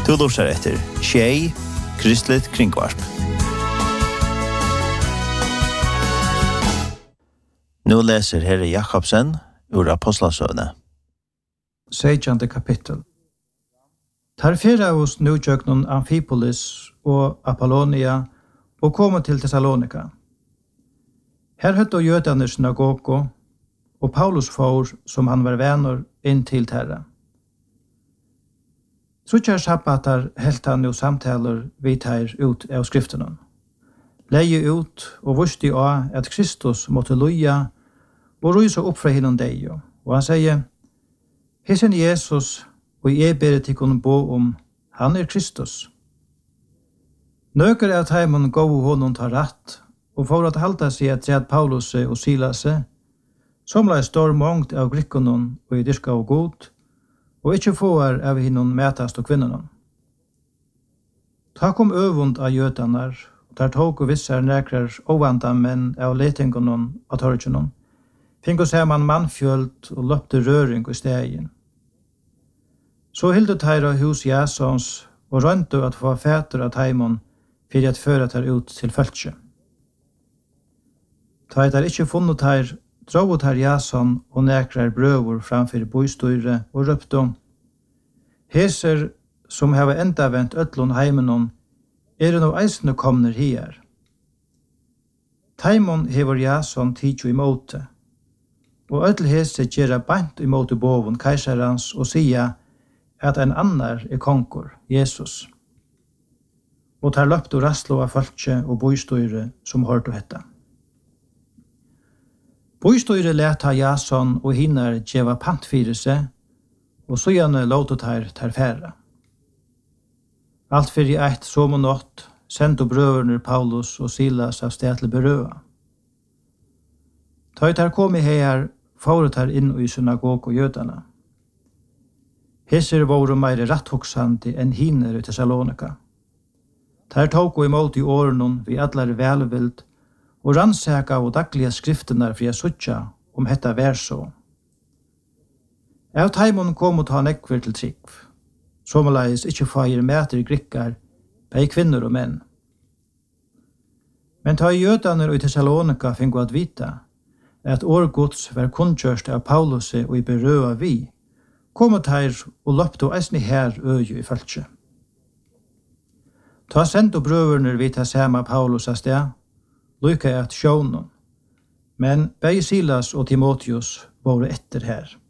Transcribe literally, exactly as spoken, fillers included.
Du lurer etter Tjei, Kristelig Kringvarp. Nå leser Herre Jakobsen ur Apostlasøvne. Sejande kapittel. Tar fyra av oss nu tjøknon Amphipolis og Apollonia og kom til Thessalonika. Her høtte jødane synagogo, og Paulus får, som han var vänner, inn til terra. Suttjar sabbatar helt han jo samtaler vid her ut av skriftenen. Leie ut og vusti av at Kristus måtte loja og rysa opp fra hinnom deg. Og han sier, Hesen Jesus, og jeg ber til kunne bo om, han er Kristus. Nøker er at heimon gå honom tar ratt, og for at halta seg at seg Paulus og Silas, som la stor mångt av grikkonon og i dyrka og god, og ikkje får av hinnom metast og kvinnonon. Ta kom øvund av jødanar, og der tog og vissar nekrar ovanda menn av letingonon og torgenon, fink å se man mannfjöld og løpte røring i stegin. Så hilde teir av hus Jasons og rønte at få fæter av teimon fyrir at føra teir ut til fölkje. Ta et er ikkje funnet teir, dro teir Jason og nekrar brøver framfyr bostøyre og røpte om. Heser som hava enda vent ötlun heimenon er no eisne komner hier. Teimon hever Jason tidjo i måte, og ötl hese gjerra bant i måte boven keisarans og sia at en annar er konkor, Jesus. Og tar løpt og rastlo av fölkje og bostøyre som hørte hetta. Bostøyre leta Jason og hinnar djeva pant fyrir seg, og så gjerne låta tar tar færa. Alt fyrir eit som og nått, sendte brøverner Paulus og Silas av sted til berøa. Ta tar kom i her, fåret her inn i synagog og jødana. Heser våre meire ratthoksandi enn hinner i Thessalonika. Der tog og imot i årenon vi allar velvild, og rannsaka og dagliga skriftenar fri a suttja om hetta vær så. Av taimon kom og ta nekver til trikv, somaleis ikkje feir meter grikkar, bei kvinner og menn. Men ta i jødaner og i Thessalonika fingo at vita, at årgods var kunnkjørst av Paulus og i berøa vi, kom og teir og løpte og eisne her øye i fölkje. Ta sendt og brøverner vita sama Paulus av sted, lykka at sjånen, men bei Silas og Timotheus var etter her.